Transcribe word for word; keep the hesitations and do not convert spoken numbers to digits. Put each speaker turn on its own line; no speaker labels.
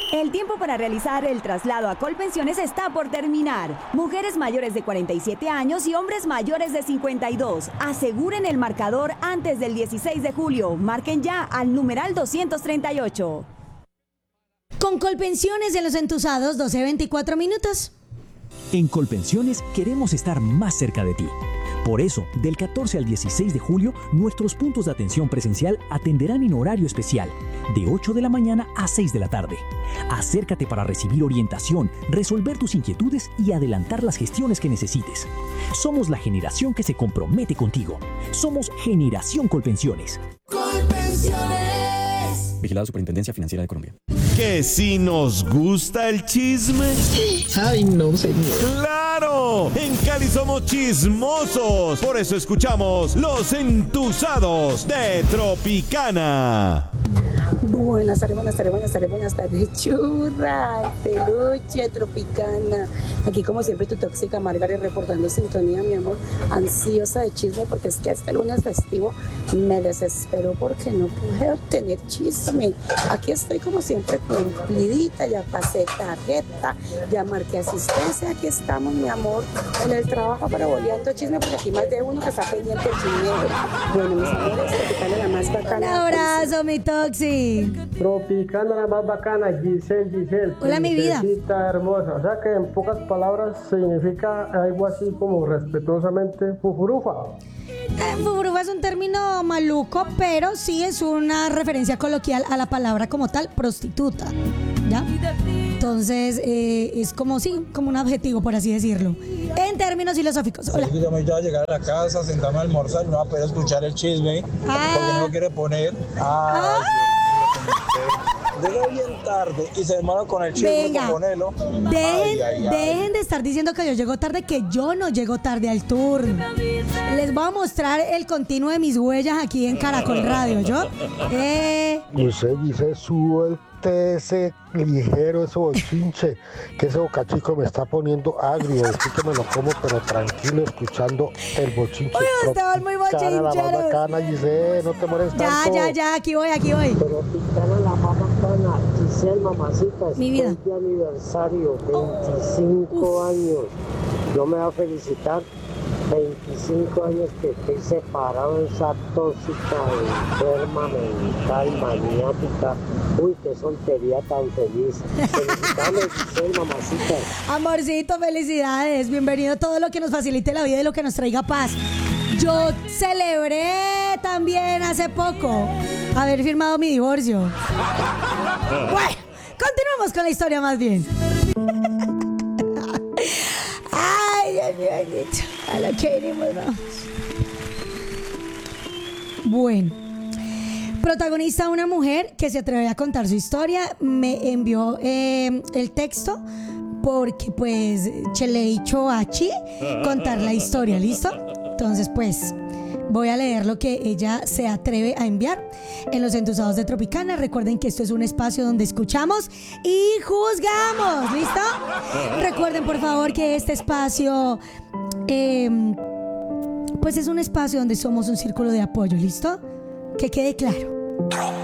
El tiempo para realizar el traslado a Colpensiones está por terminar. Mujeres mayores de cuarenta y siete años y hombres mayores de cincuenta y dos. Aseguren el marcador antes del dieciséis de julio. Marquen ya al numeral doscientos treinta y ocho.
Con Colpensiones en Los Entusados, doce veinticuatro minutos.
En Colpensiones queremos estar más cerca de ti. Por eso, del catorce al dieciséis de julio, nuestros puntos de atención presencial atenderán en horario especial, de ocho de la mañana a seis de la tarde. Acércate para recibir orientación, resolver tus inquietudes y adelantar las gestiones que necesites. Somos la generación que se compromete contigo. Somos Generación Colpensiones.
Colpensiones.
Vigilado Superintendencia Financiera de Colombia.
¿Que si nos gusta el chisme?
Ay, no, señor.
¡Claro! En Cali somos chismosos. Por eso escuchamos Los Entusados de Tropicana.
Buenas tardes, buenas tardes, buenas tardes, buenas tardes, churra, peluche, Tropicana. Aquí como siempre tu tóxica Margaret reportando sintonía, mi amor, ansiosa de chisme porque es que este lunes festivo me desespero porque no pude obtener chisme. Aquí estoy como siempre cumplidita, ya pasé tarjeta, ya marqué asistencia, aquí estamos, mi amor, en el trabajo pero boleando chisme porque aquí más de uno que está pendiente del chisme. Bueno, mis amores, Tropicana la más bacana.
Un abrazo, mi toxi.
Tropicana la más bacana, Giselle, Giselle.
Hola, mi vida.
Hermosa. O sea que en pocas palabras significa algo así como respetuosamente fufurufa.
Eh, fufurufa es un término maluco, pero sí es una referencia coloquial a la palabra como tal, prostituta. ¿Ya? Entonces, eh, es como sí, como un adjetivo, por así decirlo. En términos filosóficos. Hola.
Sí, yo me voy a llegar a la casa, sentarme a almorzar y no voy a poder escuchar el chisme
ah.
porque no lo quiere poner. Ah, ah. Llega bien tarde y se demora con el chisme.
Venga,
para ponerlo.
Dejen,
Ay, ay, ay.
dejen de estar diciendo que yo llego tarde, que yo no llego tarde al turno. Les voy a mostrar el continuo de mis huellas aquí en Caracol Radio, ¿yo? Eh...
Usted dice, suelte ese ligero, ese bochinche, que ese bocachico me está poniendo agrio. Es que me lo como, pero tranquilo, escuchando el bochinche.
Uy, ustedes muy bochincheros.
La más bacana, Giselle, no te mueres
ya,
tanto.
Ya, ya, ya, aquí voy, aquí voy.
Tropicana la más bacana, Giselle, mamacita,
mi vida.
De aniversario, veinticinco años. Yo me voy a felicitar. veinticinco años que estoy separado de esa tóxica, enferma, mental, maniática. Uy, qué soltería tan feliz. Felicidades, Giselle, mamacita.
Amorcito, felicidades. Bienvenido a todo lo que nos facilite la vida y lo que nos traiga paz. Yo celebré también hace poco haber firmado mi divorcio. Bueno, continuamos con la historia más bien. Ay, Dios mío, a lo que venimos, vamos. Bueno, protagonista, una mujer que se atreve a contar su historia, me envió eh, el texto porque pues che le he dicho a Chi contar la historia, ¿listo? Entonces pues voy a leer lo que ella se atreve a enviar en Los Entusados de Tropicana. Recuerden que esto es un espacio donde escuchamos y juzgamos, ¿listo? Recuerden por favor que este espacio eh, pues es un espacio donde somos un círculo de apoyo, ¿listo? Que quede claro.